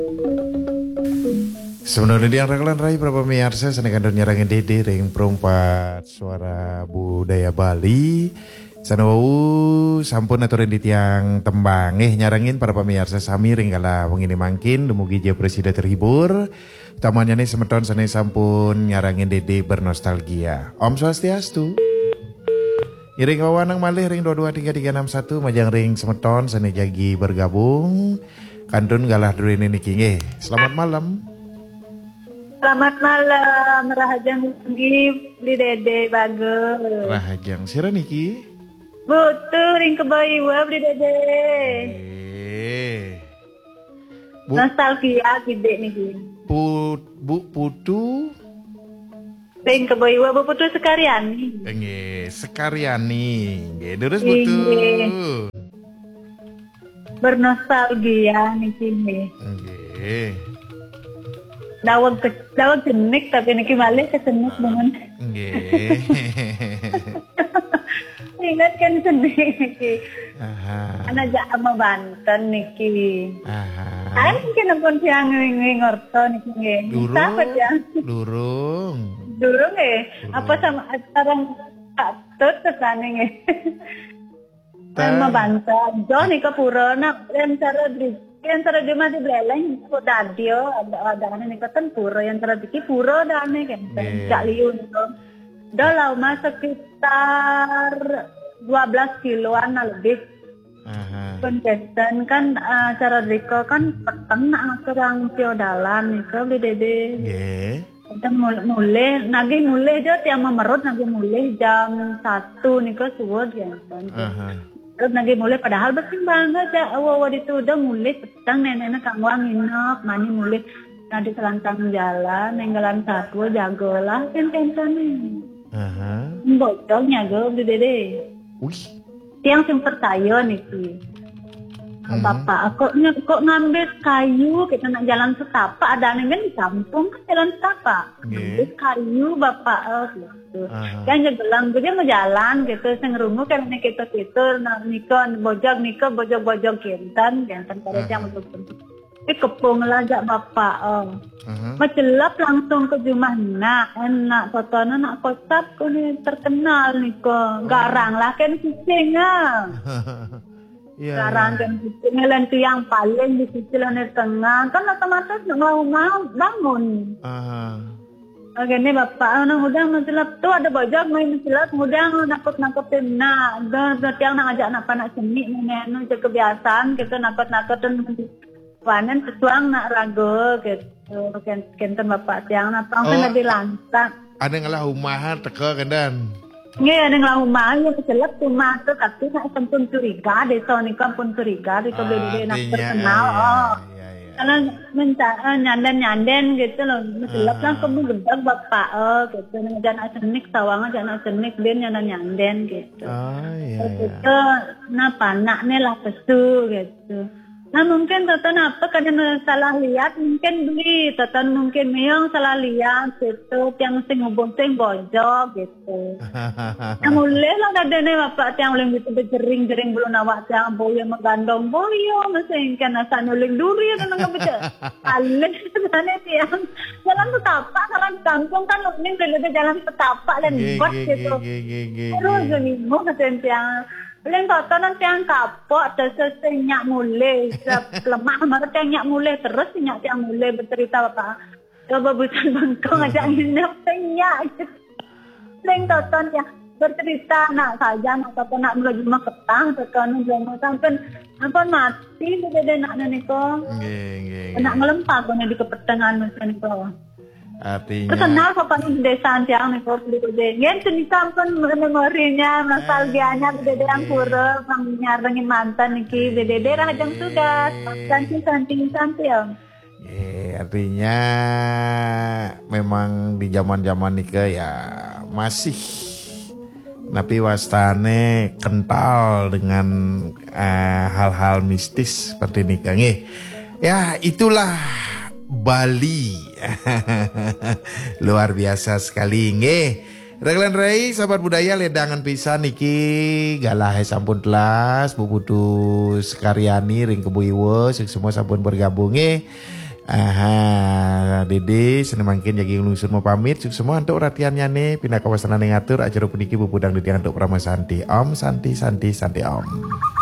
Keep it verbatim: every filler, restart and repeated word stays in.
Sebenarnya dia raglan rai berapa miarsa senekan don nyarangin dede ring perempat suara budaya Bali. Sanau sampun aturin di tiang tembang eh nyarangin para pemirsa sami ring kala wengini mangkin dumugi je presiden terhibur. Utamanya nih semeton sanai sampun nyarangin dede bernostalgia. Om Swastiastu. Iring wawanang malih ring dua dua tiga tiga enam satu majang ring semeton sanai jagi bergabung. Kantun galah dulu ini niki nggih. Selamat malam. Selamat malam, Rahajang Tinggi, beli dede bagus. Rahajang sira niki. Butuh ring kebayiwa beli dede. Eh. Bu, Nostalgia gede niki. pu, bu putu. Ring kebayiwa bu putu sekalian. Nggih, Sekaryani. Nggih, terus butu. Bernostalgia niki nggih. Nggih. Dawag ke, dawag jenik tapi niki malih kesenik dengan. Nggih. Ingat kan jenik niki. Aha. Anak jak sama Banten niki. Aha. Ay mungkin ampun siang ngorto niki nggih. Durung. Siapa ya? Durung. Durung nggih. Apa sama sekarang patut tesane nggih. Sama Banten. Jo nika pura nak yang cara di yang cara di mati beleng kok dadio ada ada ane nika kan pura yang cara diki pura ada ane kan. Cak liun to. Dah lama sekitar dua belas kiloan lebih. Aha. Pencetan kan uh, cara Riko kan peteng nak kerang feodalan nika beli dede. Nggih. Kita mulai nagi mulai aja tiang memerut nagi mulai jam satu nika suwud ya kan. Aha. Terus nagi mulai padahal bersih banget ya. Awal itu udah mulai peteng nenek-nenek kangwang nginep mani mulai nadi selantang jalan nenggalan satu jagolah kan-kan nih. Aha. Bocor nyago beli dede. Wih. Tiang sing percaya niki. Mm-hmm. Bapak, kok kok ngambil kayu kita nak jalan setapak ada nih kan di kampung kan jalan setapak. Ngambil kayu bapak oh, gitu. Uh-huh. Kan jegelang dia mau jalan gitu sing rungu kan nek kita-kita nak nikon bojog niko bojog-bojog kintan kintan pada tiang betul-betul. Ini kepung lajak bapak oh. Uh-huh. Macelap langsung ke rumah nak enak fotonya nak kocap ini terkenal niko garang lah kan kucing ah. Yeah, garang yeah. Kan kucing ngelen yang paling di sisi di tengah kan otomatis mau mau bangun. Uh-huh. Oke nih bapak nang udah macelap tuh ada bojok main macelap udah nakut-nakutin nak udah tiang nak ajak anak panak seni nenek itu kebiasaan gitu nakut-nakutin panen sesuang nak rago gitu kenten bapak tiang nak tong kan di lantak ada ngalah umahan teka kendan nggih ada ngalah umah yang kecelak rumah tuh tapi nak sempun curiga desa niku pun curiga di kebede nak terkenal oh karena minta nyanden-nyanden gitu loh kecelak lah kamu gedang bapak oh gitu jangan asenik sawang jangan asenik ben nyanden nyanden gitu oh iya itu nah panaknya lah pesu gitu. Nah mungkin Toton apa kadang salah lihat mungkin beli Toton mungkin meong salah lihat gitu yang sing hubung sing bojok gitu. Nah mulai lah ada nih bapak yang uling gitu berjering-jering belum awak yang boyo menggandong boyo masih kan asal nuling duri ya kan nggak betul. Alen sana tiang jalan setapak jalan kampung kan uling dari jalan setapak dan bot gitu. Terus jadi mau kesian tiang Leng Toton nanti yang kapok terus senyak mulai lemah mereka nyak mulai terus senyak yang mulai bercerita bapak coba bukan bangkong aja nginep senyak Leng Toton yang bercerita nak saja nak Toton nak mulai cuma ketang Toton belum sampai apa mati beda nak niko nak ngelempak kau di kepetengan macam niko. Artinya kenal kapan di desa yang nih kok di kejadian cerita kan memorinya nostalgianya beda yang pura nyarengin mantan niki beda Rahajang tugas santi santi santi ya yeah, artinya memang di zaman-zaman nika ya masih tapi wastane kental dengan uh, hal-hal mistis seperti nikah nggih. Ya itulah Bali. Luar biasa sekali nggih. Reglan Rai sahabat budaya ledangan pisan niki galah sampun telas Bu Putu Sekaryani ring Kebu Iwo sing semua sampun bergabung nggih. Aha, Dede senemakin jadi lungsur mau pamit suk semua untuk ratiannya nih pindah kawasan ngatur acara puniki bubudang di untuk Prama Santi Om Santi Santi Santi Om.